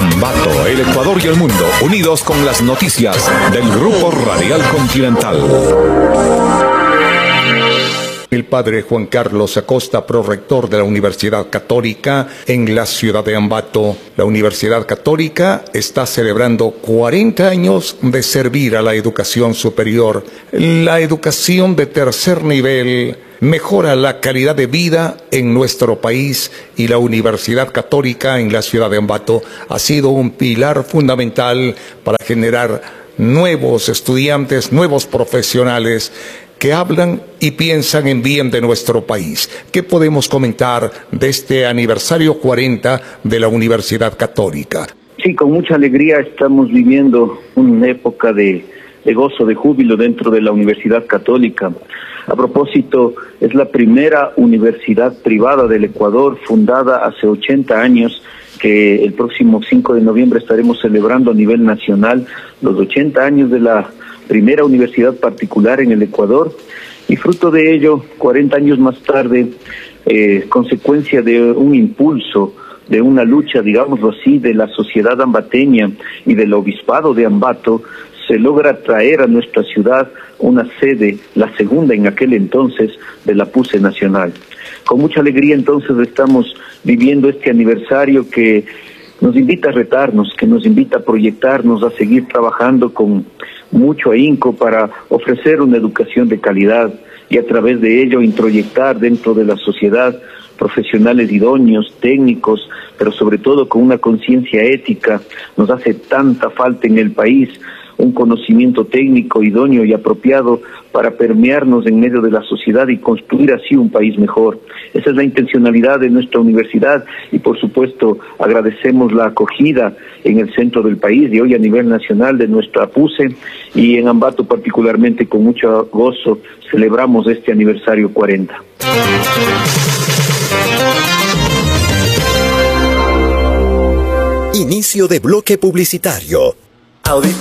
Ambato, el Ecuador y el mundo, unidos con las noticias del Grupo Radial Continental. El padre Juan Carlos Acosta, prorector de la Universidad Católica en la ciudad de Ambato. La Universidad Católica está celebrando 40 años de servir a la educación superior. La educación de tercer nivel mejora la calidad de vida en nuestro país y la Universidad Católica en la ciudad de Ambato ha sido un pilar fundamental para generar nuevos estudiantes, nuevos profesionales que hablan y piensan en bien de nuestro país. ¿Qué podemos comentar de este aniversario 40 de la Universidad Católica? Sí, con mucha alegría estamos viviendo una época de gozo, de júbilo dentro de la Universidad Católica. A propósito, es la primera universidad privada del Ecuador, fundada hace 80 años, que el próximo 5 de noviembre estaremos celebrando a nivel nacional los 80 años de la primera universidad particular en el Ecuador, y fruto de ello, 40 años más tarde, consecuencia de un impulso, de una lucha, digámoslo así, de la sociedad ambateña y del obispado de Ambato, se logra traer a nuestra ciudad una sede, la segunda en aquel entonces, de la PUCE Nacional. Con mucha alegría entonces estamos viviendo este aniversario que nos invita a retarnos, que nos invita a proyectarnos, a seguir trabajando con mucho ahínco para ofrecer una educación de calidad y a través de ello introyectar dentro de la sociedad profesionales idóneos, técnicos, pero sobre todo con una conciencia ética. Nos hace tanta falta en el país un conocimiento técnico idóneo y apropiado para permearnos en medio de la sociedad y construir así un país mejor. Esa es la intencionalidad de nuestra universidad y por supuesto agradecemos la acogida en el centro del país y hoy a nivel nacional de nuestra PUCE, y en Ambato particularmente con mucho gozo celebramos este aniversario 40. Inicio de bloque publicitario.